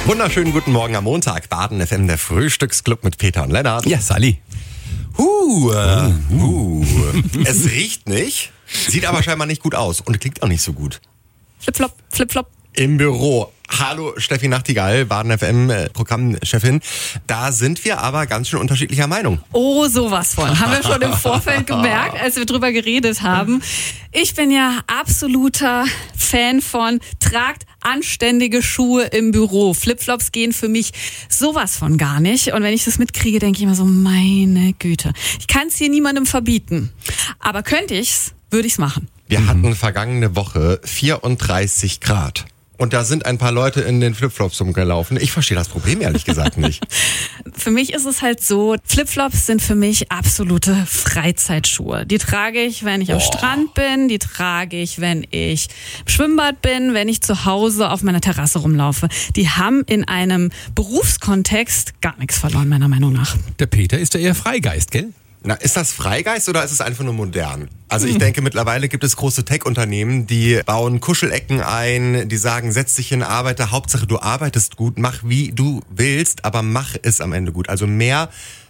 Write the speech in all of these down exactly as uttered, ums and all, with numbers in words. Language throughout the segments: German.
Wunderschönen guten Morgen am Montag. Baden F M, der Frühstücksclub mit Peter und Lennart. Ja, Sally. Huh, uh, uh. Es riecht nicht, sieht aber scheinbar nicht gut aus und klingt auch nicht so gut. Flip-flop, flip-flop. Im Büro. Hallo Steffi Nachtigall, Baden F M äh, Programmchefin. Da sind wir aber ganz schön unterschiedlicher Meinung. Oh, sowas von. Haben wir schon im Vorfeld gemerkt, als wir drüber geredet haben. Ich bin ja absoluter Fan von tragt anständige Schuhe im Büro. Flipflops gehen für mich sowas von gar nicht. Und wenn ich das mitkriege, denke ich immer so, meine Güte. Ich kann es hier niemandem verbieten. Aber könnte ich's, würde ich's machen. Wir hatten vergangene Woche vierunddreißig Grad. Und da sind ein paar Leute in den Flipflops rumgelaufen. Ich verstehe das Problem ehrlich gesagt nicht. Für mich ist es halt so, Flipflops sind für mich absolute Freizeitschuhe. Die trage ich, wenn ich am Oh. Strand bin, die trage ich, wenn ich im Schwimmbad bin, wenn ich zu Hause auf meiner Terrasse rumlaufe. Die haben in einem Berufskontext gar nichts verloren, meiner Meinung nach. Der Peter ist ja eher Freigeist, gell? Na, ist das Freigeist oder ist es einfach nur modern? Also ich denke, mittlerweile gibt es große Tech-Unternehmen, die bauen Kuschelecken ein, die sagen, setz dich hin, arbeite, Hauptsache du arbeitest gut, mach wie du willst, aber mach es am Ende gut. Also mehr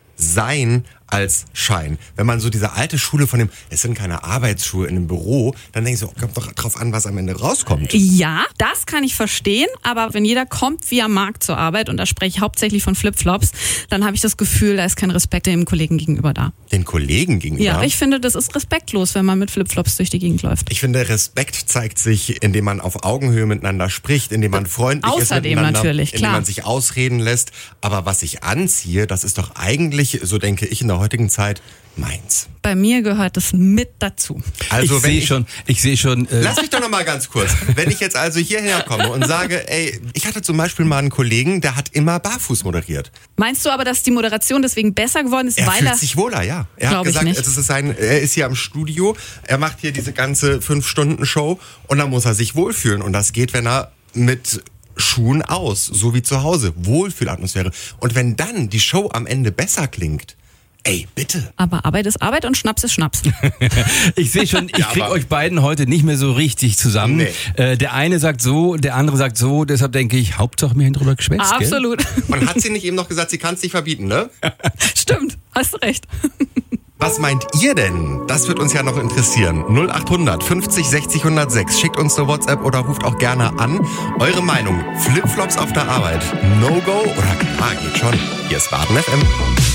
Sein als Schein. Wenn man so diese alte Schule von dem, es sind keine Arbeitsschuhe in einem Büro, dann denke ich so, kommt doch drauf an, was am Ende rauskommt. Ja, das kann ich verstehen, aber wenn jeder kommt wie am Markt zur Arbeit, und da spreche ich hauptsächlich von Flipflops, dann habe ich das Gefühl, da ist kein Respekt dem Kollegen gegenüber da. Den Kollegen gegenüber? Ja, ich finde, das ist respektlos, wenn man mit Flipflops durch die Gegend läuft. Ich finde, Respekt zeigt sich, indem man auf Augenhöhe miteinander spricht, indem man freundlich Außerdem ist miteinander, natürlich, indem klar. man sich ausreden lässt. Aber was ich anziehe, das ist doch eigentlich, so denke ich in der heutigen Zeit, meins. Bei mir gehört das mit dazu. Also ich wenn sehe ich, schon, ich sehe schon. Äh, Lass mich doch noch mal ganz kurz. Wenn ich jetzt also hierher komme und sage, ey, ich hatte zum Beispiel mal einen Kollegen, der hat immer barfuß moderiert. Meinst du aber, dass die Moderation deswegen besser geworden ist, Er weil fühlt er... sich wohler, ja. Er hat Glaub ich gesagt, nicht. es ist sein, er ist hier am Studio, er macht hier diese ganze fünf-Stunden-Show und dann muss er sich wohlfühlen. Und das geht, wenn er mit Schuhen aus, so wie zu Hause, Wohlfühlatmosphäre. Und wenn dann die Show am Ende besser klingt, ey, bitte. Aber Arbeit ist Arbeit und Schnaps ist Schnaps. ich sehe schon, ich Ja, krieg aber- euch beiden heute nicht mehr so richtig zusammen. Nee. Äh, der eine sagt so, der andere sagt so. Deshalb denke ich, Hauptsache mir drüber geschwätzt, gell? Absolut. Und hat sie nicht eben noch gesagt, sie kann es nicht verbieten, ne? Stimmt, hast du recht. Was meint ihr denn? Das wird uns ja noch interessieren. null achthundert fünfzig sechzig hundertsechs. Schickt uns eine WhatsApp oder ruft auch gerne an. Eure Meinung. Flipflops auf der Arbeit. No-Go oder klar, geht schon. Hier ist Baden F M.